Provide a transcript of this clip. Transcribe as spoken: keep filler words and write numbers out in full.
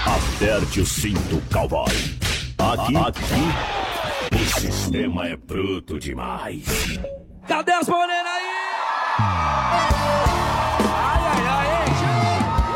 Aperte o cinto, cowboy. Aqui, aqui, o sistema é bruto demais. Cadê as morenas aí?